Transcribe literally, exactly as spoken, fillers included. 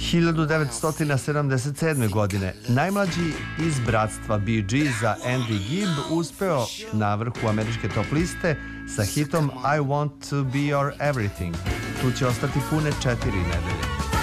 hiljadu devetsto sedamdeset sedme. godine najmlađi iz bratstva Bee Geesa Andy Gibb uspeo na vrhu američke top liste sa hitom I Want to Be Your Everything. Tu će ostati pune četiri nedelje.